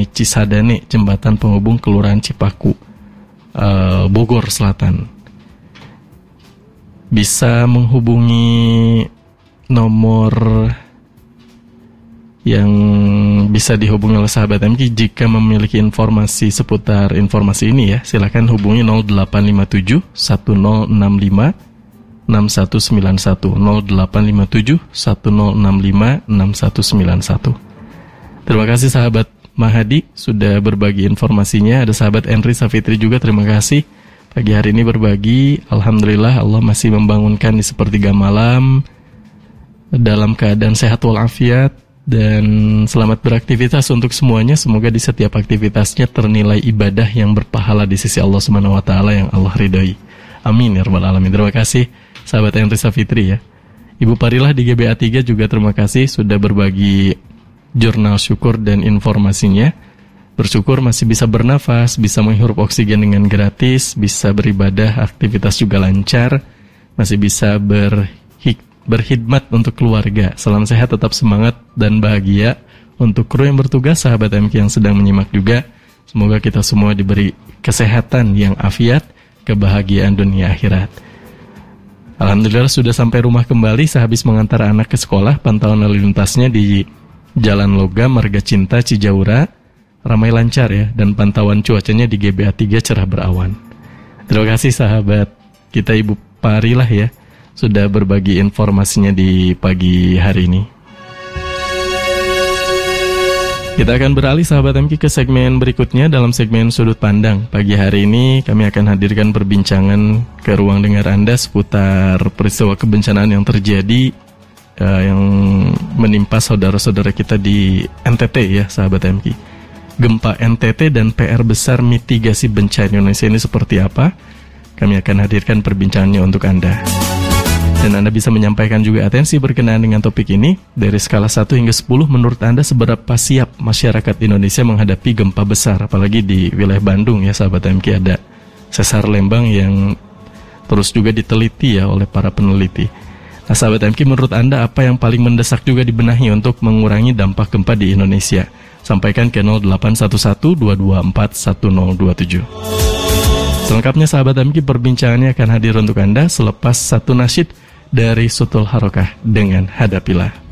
Sungai Cisadane, jembatan penghubung Kelurahan Cipaku, Bogor Selatan. Bisa menghubungi nomor yang bisa dihubungi oleh sahabat MK jika memiliki informasi seputar informasi ini ya. Silakan hubungi 0857 1065 6191 0857 1065 6191. Terima kasih sahabat Mahadi sudah berbagi informasinya. Ada sahabat Henry Safitri juga, terima kasih. Pagi hari ini berbagi, alhamdulillah Allah masih membangunkan di sepertiga malam dalam keadaan sehat walafiat. Dan selamat beraktivitas untuk semuanya. Semoga di setiap aktivitasnya ternilai ibadah yang berpahala di sisi Allah Subhanahu wa taala yang Allah ridhoi. Amin ya rabbal alamin. Terima kasih sahabat Henry Safitri ya. Ibu Parilah di GBA 3 juga terima kasih sudah berbagi jurnal syukur dan informasinya. Bersyukur masih bisa bernafas, bisa menghirup oksigen dengan gratis, bisa beribadah, aktivitas juga lancar, masih bisa berkhidmat untuk keluarga. Salam sehat, tetap semangat dan bahagia. Untuk kru yang bertugas, sahabat MK yang sedang menyimak juga, semoga kita semua diberi kesehatan yang afiat, kebahagiaan dunia akhirat. Alhamdulillah sudah sampai rumah kembali sehabis mengantar anak ke sekolah. Pantauan lalu lintasnya di Jalan Logam, Marga Cinta, Cijaura ramai lancar ya. Dan pantauan cuacanya di GBA 3 cerah berawan. Terima kasih sahabat kita Ibu Parilah ya, sudah berbagi informasinya di pagi hari ini. Kita akan beralih sahabat MK ke segmen berikutnya dalam segmen Sudut Pandang. Pagi hari ini kami akan hadirkan perbincangan ke ruang dengar Anda seputar peristiwa kebencanaan yang terjadi yang menimpa saudara-saudara kita di NTT ya sahabat MK. Gempa NTT dan PR besar mitigasi bencana Indonesia ini seperti apa? Kami akan hadirkan perbincangannya untuk Anda. Dan Anda bisa menyampaikan juga atensi berkenaan dengan topik ini. Dari skala 1 hingga 10, menurut Anda seberapa siap masyarakat Indonesia menghadapi gempa besar? Apalagi di wilayah Bandung ya sahabat MK, ada sesar Lembang yang terus juga diteliti ya oleh para peneliti. Nah sahabat MK, menurut Anda apa yang paling mendesak juga dibenahi untuk mengurangi dampak gempa di Indonesia? Sampaikan ke 0811-224-1027. Selengkapnya sahabat MK, perbincangannya akan hadir untuk Anda selepas satu nasyid dari Sutul Harokah dengan Hadapilah.